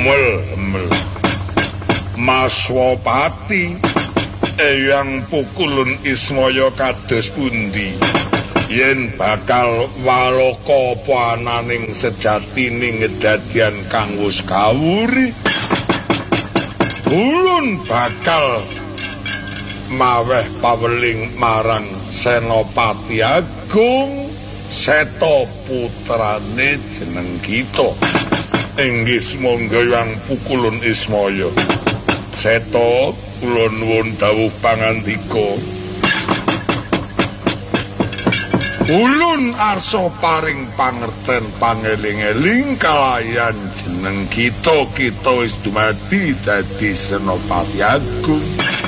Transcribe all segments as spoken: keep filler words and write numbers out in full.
Emel emel Maswapati eyang pukulun Ismaya kados pundi yen bakal waloka apa ananing sejatining kedadian kang wis kawuri ulun bakal maweh paweling marang Senopati Agung Seta putrane jeneng kita inggih monggo yang pukulun Ismaya Seta kula nuwun dawuh pangandika ulun arsa paring pangerten pangeling-eling kalayan jeneng kita kita wis dumadi dadi Senopati Agung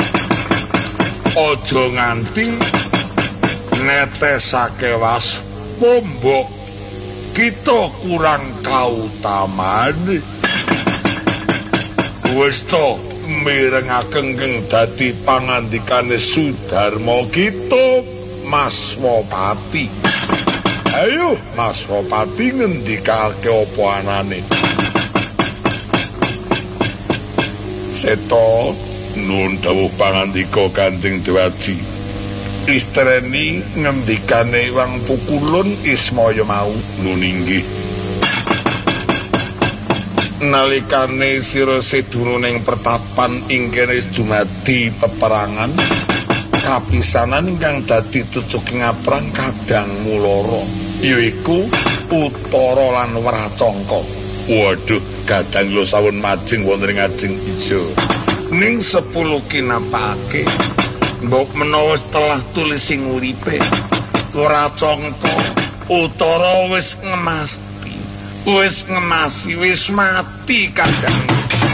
aja nganti netesake waspombok kita kurang kautamane wis to mirengaken dadi pangandikane Sudarma kita Maswapati ayo Maswapati ngendikake apa anane Seta nun dawuh pangandika Kanjeng Dewaji istreni ngendikane wang pukulun Ismaya mau nun inggih nalikane sira seduna ning pertapan ing kene wis dumadi peperangan kapisanan ingkang dadi tucuk ngaprang kadang mulara yaiku Utara lan Wracangka waduh kadang lo sawun majeng wonten ing Ajeng Ijo ning sepuluh kinapake mbok menawa telah tulis sing uripe Wracangka Utara wis ngemasti wis ngemasi wis mati kadang